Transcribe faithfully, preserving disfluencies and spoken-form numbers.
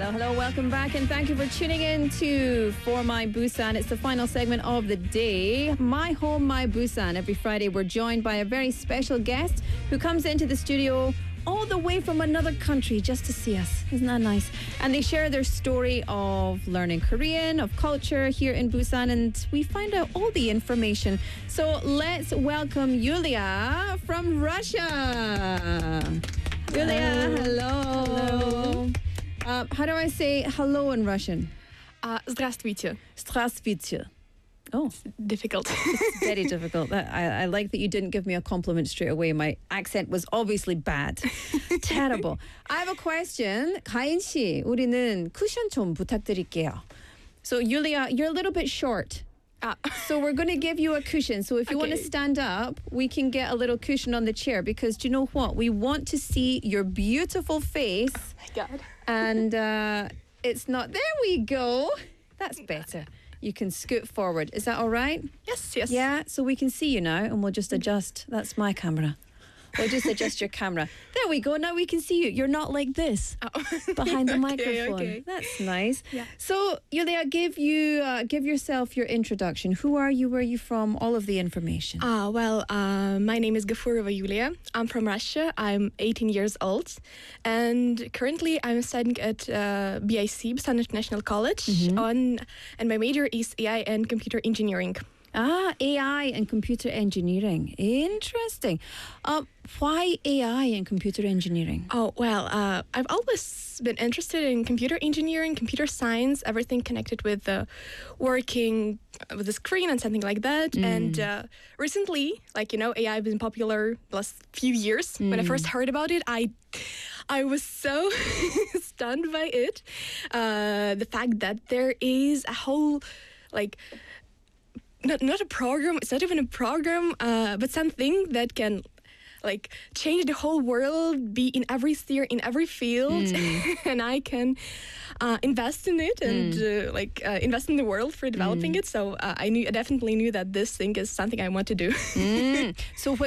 Hello, hello, welcome back, and thank you for tuning in to For My Busan. It's the final segment of the day. My Home, My Busan. Every Friday, we're joined by a very special guest who comes into the studio all the way from another country just to see us. Isn't that nice? And they share their story of learning Korean, of culture here in Busan, and we find out all the information. So let's welcome Yulia from Russia. Yulia, hello. Hello. Uh, how do I say hello in Russian? Uh, здравствуйте. Здравствуйте. Oh, Difficult. it's very difficult. That, I, I like that you didn't give me a compliment straight away. My accent was obviously bad. Terrible. I have a question. 가인 씨, 우리는 쿠션 좀 부탁드릴게요. So, Yulia, you're a little bit short. Ah. So we're going to give you a cushion. So if you want to Okay. stand up, we can get a little cushion on the chair, because do you know what? We want to see your beautiful face. My God. And uh, it's not... There we go. That's better. You can scoot forward. Is that all right? Yes, yes. Yeah, so we can see you now, and we'll just adjust. That's my camera. We'll just adjust your camera. There we go. Now we can see you. You're not like this Oh. behind the Okay, microphone. okay. That's nice. Yeah. So, Yulia, give you uh, give yourself your introduction. Who are you? Where are you from? All of the information. Ah, well, uh, my name is Gafurova Yulia. I'm from Russia. I'm eighteen years old. And currently I'm studying at uh, B I C, Busan International College, on, and my major is A I and computer engineering. Ah, A I and computer engineering. Interesting. Uh, why A I and computer engineering? Oh, well, uh, I've always been interested in computer engineering, computer science, everything connected with uh, working with the screen and something like that. And uh, recently, like, you know, A I has been popular the last few years. When I first heard about it, I I was so stunned by it. Uh, the fact that there is a whole, like, not not a program, it's not even a program, uh, but something that can like change the whole world, be in every sphere, in every field, and I can uh, invest in it and uh, like uh, invest in the world for developing it. So uh, I knew, I definitely knew that this thing is something I want to do. Mm. So